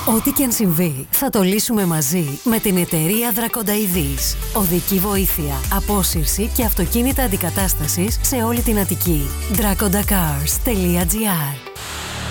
Ό,τι και αν συμβεί, θα το λύσουμε μαζί με την εταιρεία Δρακονταειδής. Οδική βοήθεια, απόσυρση και αυτοκίνητα αντικατάστασης σε όλη την Αττική. dracondacars.gr